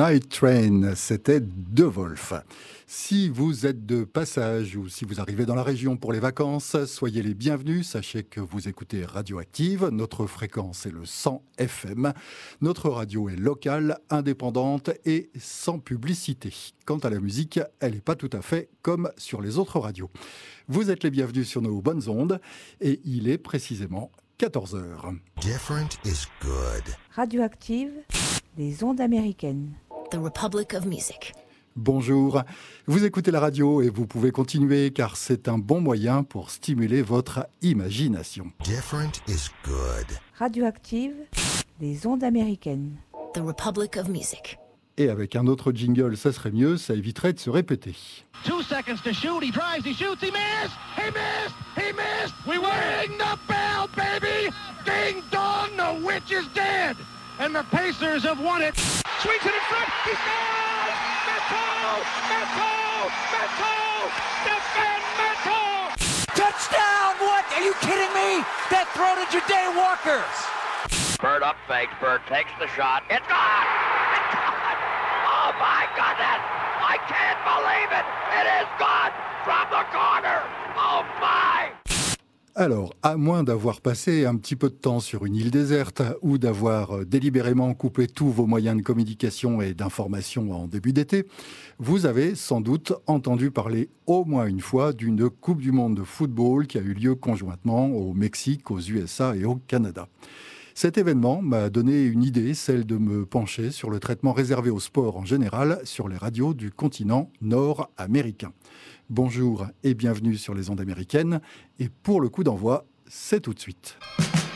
Night Train, c'était De Wolf. Si vous êtes de passage ou si vous arrivez dans la région pour les vacances, soyez les bienvenus. Sachez que vous écoutez Radioactive. Notre fréquence est le 100 FM. Notre radio est locale, indépendante et sans publicité. Quant à la musique, elle n'est pas tout à fait comme sur les autres radios. Vous êtes les bienvenus sur nos bonnes ondes et il est précisément 14h. Different is good. Radioactive, les ondes américaines. The Republic of Music. Bonjour, vous écoutez la radio et vous pouvez continuer car c'est un bon moyen pour stimuler votre imagination. Different is good. Radioactive, les ondes américaines. The Republic of Music. Et avec un autre jingle, ça serait mieux, ça éviterait de se répéter. 2 seconds to shoot, he drives, he shoots, he missed! He missed! He missed! We ring the bell, baby! Ding dong, the witch is dead! And the Pacers have won it! Swings it in front, he scores! Metal! Metal! Metal! Stephen Metal! Touchdown! What? Are you kidding me? That throw to Ja'Day Walker! Bird up fakes, Bird takes the shot, it's gone! It's gone! Oh my goodness! I can't believe it! It is gone from the corner! Oh my! Alors, à moins d'avoir passé un petit peu de temps sur une île déserte ou d'avoir délibérément coupé tous vos moyens de communication et d'information en début d'été, vous avez sans doute entendu parler au moins une fois d'une Coupe du Monde de football qui a eu lieu conjointement au Mexique, aux USA et au Canada. Cet événement m'a donné une idée, celle de me pencher sur le traitement réservé au sport en général sur les radios du continent nord-américain. Bonjour et bienvenue sur les ondes américaines. Et pour le coup d'envoi, c'est tout de suite.